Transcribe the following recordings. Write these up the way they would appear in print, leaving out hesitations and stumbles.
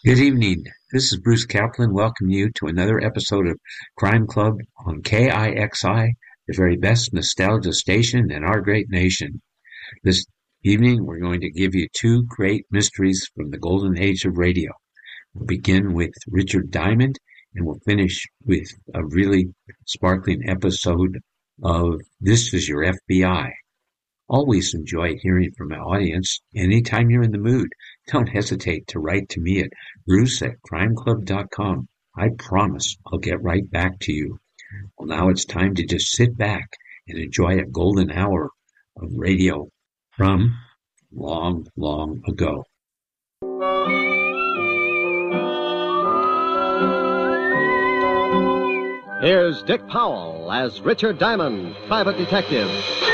Good evening. This is Bruce Kaplan. Welcome you to another episode of Crime Club on KIXI, the very best nostalgia station in our great nation. This evening, we're going to give you two great mysteries from the golden age of radio. We'll begin with Richard Diamond, and we'll finish with a really sparkling episode of This Is Your FBI. Always enjoy hearing from my audience. Anytime you're in the mood, don't hesitate to write to me at bruce@crimeclub.com. I promise I'll get right back to you. Well, now it's time to just sit back and enjoy a golden hour of radio from long, long ago. Here's Dick Powell as Richard Diamond, private detective.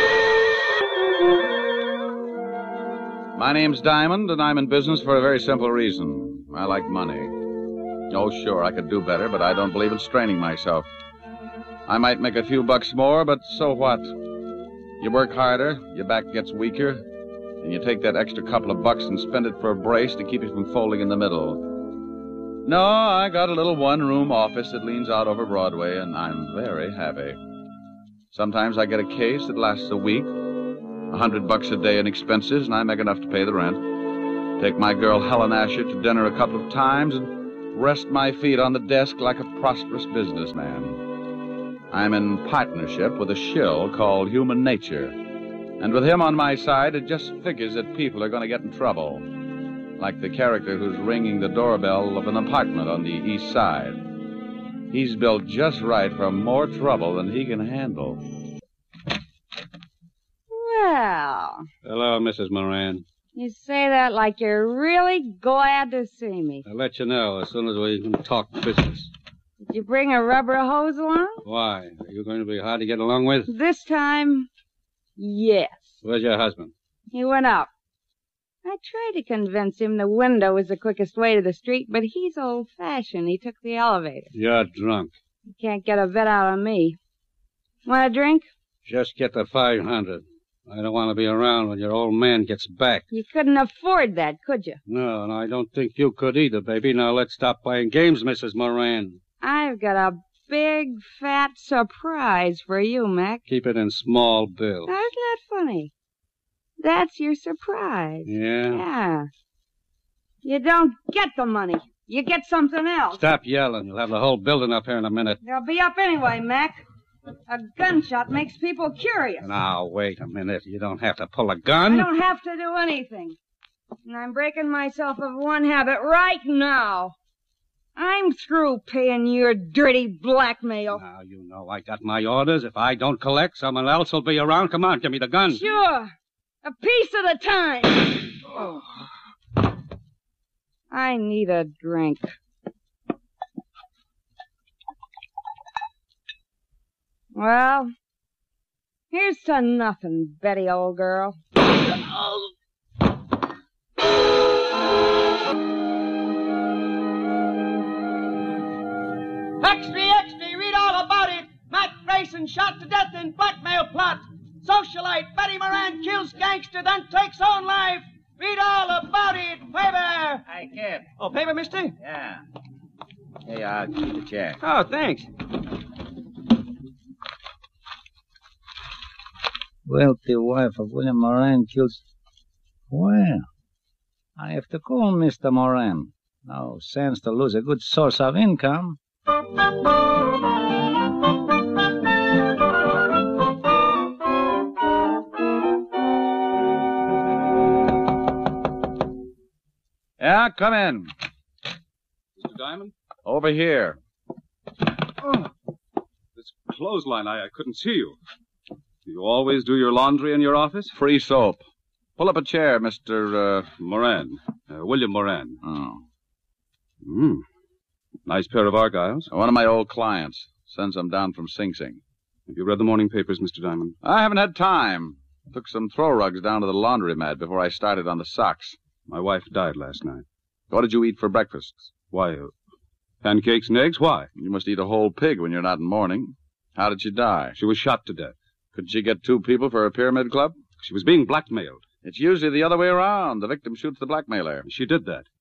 My name's Diamond, and I'm in business for a very simple reason. I like money. Oh, sure, I could do better, but I don't believe in straining myself. I might make a few bucks more, but so what? You work harder, your back gets weaker, and you take that extra couple of bucks and spend it for a brace to keep you from folding in the middle. No, I got a little one-room office that leans out over Broadway, and I'm very happy. Sometimes I get a case that lasts a week, $100 a day in expenses, and I make enough to pay the rent. Take my girl Helen Asher to dinner a couple of times and rest my feet on the desk like a prosperous businessman. I'm in partnership with a shill called Human Nature. And with him on my side, it just figures that people are going to get in trouble. Like the character who's ringing the doorbell of an apartment on the east side. He's built just right for more trouble than he can handle. Well. Hello, Mrs. Moran. You say that like you're really glad to see me. I'll let you know as soon as we can talk business. Did you bring a rubber hose along? Why? Are you going to be hard to get along with? This time, yes. Where's your husband? He went up. I tried to convince him the window was the quickest way to the street, but he's old-fashioned. He took the elevator. You're drunk. He can't get a bet out of me. Want a drink? Just get the 500. I don't want to be around when your old man gets back. You couldn't afford that, could you? No, and I don't think you could either, baby. Now let's stop playing games, Mrs. Moran. I've got a big, fat surprise for you, Mac. Keep it in small bills. Now, isn't that funny? That's your surprise. Yeah? Yeah. You don't get the money. You get something else. Stop yelling. You'll have the whole building up here in a minute. They'll be up anyway, Mac. A gunshot makes people curious. Now, wait a minute. You don't have to pull a gun. I don't have to do anything. And I'm breaking myself of one habit right now. I'm through paying your dirty blackmail. Now, you know I got my orders. If I don't collect, someone else will be around. Come on, give me the gun. Sure. A piece at a time. Oh. I need a drink. Well, here's to nothing, Betty, old girl. Extra, read all about it. Mac Grayson shot to death in blackmail plot. Socialite Betty Moran kills gangster, then takes own life. Read all about it. Paper. Hey, kid. Oh, paper, mister? Yeah. Hey, I'll keep the check. Oh, thanks. Wealthy wife of William Moran kills... Well, I have to call Mr. Moran. No sense to lose a good source of income. Yeah, come in. Mr. Diamond? Over here. Oh, this clothesline, I couldn't see you. Do you always do your laundry in your office? Free soap. Pull up a chair, Mr. Moran. William Moran. Oh. Nice pair of Argyles. One of my old clients. Sends them down from Sing Sing. Have you read the morning papers, Mr. Diamond? I haven't had time. Took some throw rugs down to the laundromat before I started on the socks. My wife died last night. What did you eat for breakfast? Why, pancakes and eggs? Why? You must eat a whole pig when you're not in mourning. How did she die? She was shot to death. Could she get 2 people for a pyramid club? She was being blackmailed. It's usually the other way around. The victim shoots the blackmailer. She did that.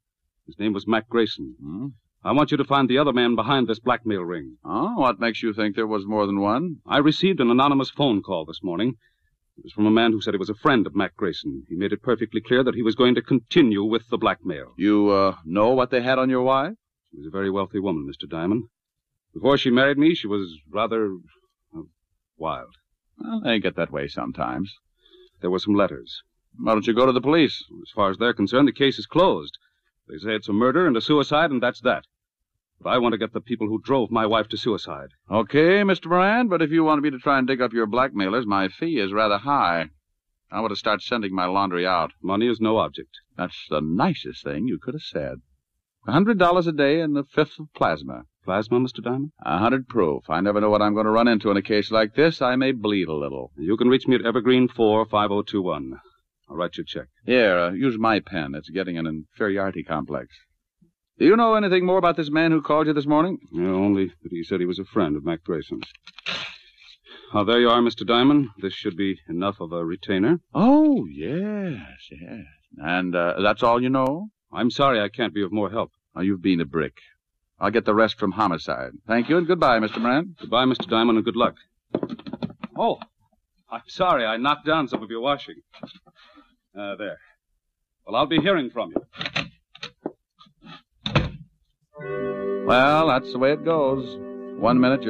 His name was Mac Grayson. Hmm? I want you to find the other man behind this blackmail ring. Oh, what makes you think there was more than one? I received an anonymous phone call this morning. It was from a man who said he was a friend of Mac Grayson. He made it perfectly clear that he was going to continue with the blackmail. You, know what they had on your wife? She was a very wealthy woman, Mr. Diamond. Before she married me, she was rather wild. Well, they get that way sometimes. There were some letters. Why don't you go to the police? As far as they're concerned, the case is closed. They say it's a murder and a suicide, and that's that. But I want to get the people who drove my wife to suicide. Okay, Mr. Moran, but if you want me to try and dig up your blackmailers, my fee is rather high. I want to start sending my laundry out. Money is no object. That's the nicest thing you could have said. $100 a day and a fifth of plasma. Plasma, Mr. Diamond? 100 proof. I never know what I'm going to run into in a case like this. I may bleed a little. You can reach me at Evergreen 45021. I'll write you a check. Here, use my pen. It's getting an inferiority complex. Do you know anything more about this man who called you this morning? Yeah, only that he said he was a friend of Mac Grayson's. There you are, Mr. Diamond. This should be enough of a retainer. Oh, yes. And that's all you know? I'm sorry I can't be of more help. Oh, you've been a brick. I'll get the rest from homicide. Thank you and goodbye, Mr. Moran. Goodbye, Mr. Diamond, and good luck. Oh, I'm sorry I knocked down some of your washing. There. Well, I'll be hearing from you. Well, that's the way it goes. 1 minute you're